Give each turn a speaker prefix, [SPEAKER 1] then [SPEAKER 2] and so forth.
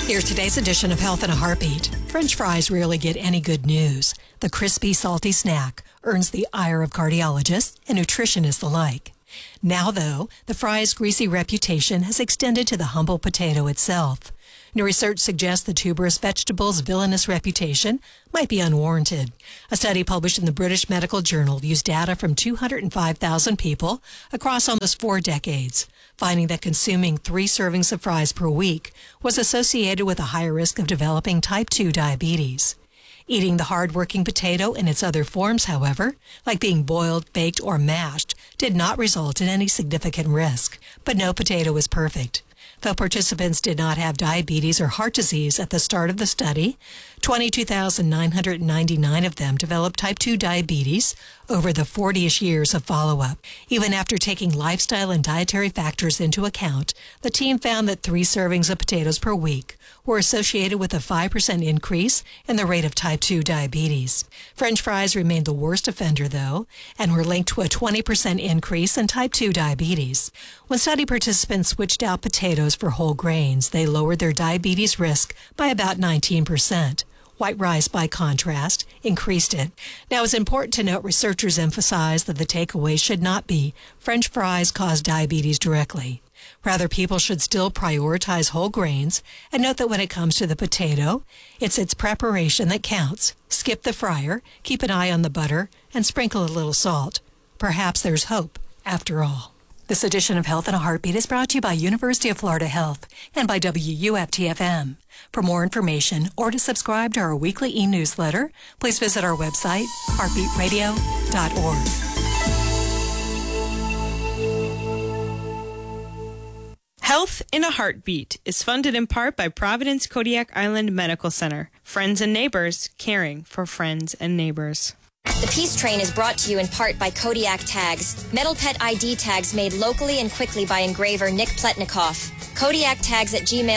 [SPEAKER 1] Here's today's edition of Health in a Heartbeat. French fries rarely get any good news. The crispy, salty snack earns the ire of cardiologists and nutritionists alike. Now, though, the fry's greasy reputation has extended to the humble potato itself. New research suggests the tuberous vegetable's villainous reputation might be unwarranted. A study published in the British Medical Journal used data from 205,000 people across almost 4 decades, finding that consuming 3 servings of fries per week was associated with a higher risk of developing type 2 diabetes. Eating the hard-working potato in its other forms, however, like being boiled, baked, or mashed, did not result in any significant risk. But no potato is perfect. Though participants did not have diabetes or heart disease at the start of the study, 22,999 of them developed type 2 diabetes over the 40-ish years of follow-up. Even after taking lifestyle and dietary factors into account, the team found that 3 servings of potatoes per week were associated with a 5% increase in the rate of type 2 diabetes. French fries remained the worst offender, though, and were linked to a 20% increase in type 2 diabetes. When study participants switched out potatoes for whole grains, they lowered their diabetes risk by about 19%. White rice, by contrast, increased it. Now, it's important to note researchers emphasize that the takeaway should not be French fries cause diabetes directly. Rather, people should still prioritize whole grains and note that when it comes to the potato, it's its preparation that counts. Skip the fryer, keep an eye on the butter, and sprinkle a little salt. Perhaps there's hope, after all. This edition of Health in a Heartbeat is brought to you by University of Florida Health and by WUFT-FM. For more information or to subscribe to our weekly e-newsletter, please visit our website, heartbeatradio.org.
[SPEAKER 2] Health in a Heartbeat is funded in part by Providence Kodiak Island Medical Center. Friends and neighbors caring for friends and neighbors.
[SPEAKER 3] The Peace Train is brought to you in part by Kodiak Tags, metal pet ID tags made locally and quickly by engraver Nick Pletnikoff. Kodiak Tags at gmail.com.